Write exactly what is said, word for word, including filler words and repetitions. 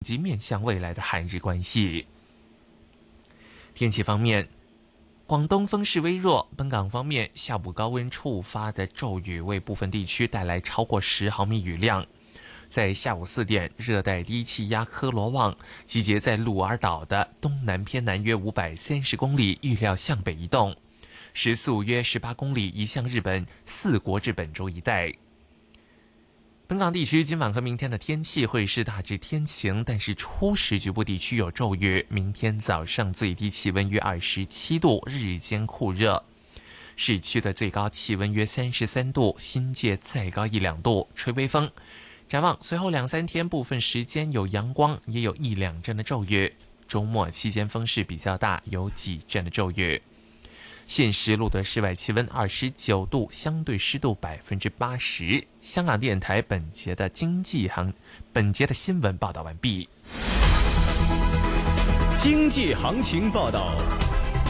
及面向未来的韩日关系。天气方面，广东风势微弱，本港方面下午高温触发的骤雨为部分地区带来超过十毫米雨量。在下午四点，热带低气压科罗旺集结在鹿儿岛的东南偏南约五百三十公里，预料向北移动，时速约十八公里，移向日本四国至本州一带。本港地区今晚和明天的天气会是大致天晴，但是初时局部地区有骤雨。明天早上最低气温约二十七度，日间酷热，市区的最高气温约三十三度，新界再高一两度，吹微风。展望随后两三天，部分时间有阳光，也有一两阵的骤雨。周末期间风势比较大，有几阵的骤雨。现时录得室外气温二十九度，相对湿度百分之八十。香港电台本节的经济行本节的新闻报道完毕。 经济行情报道。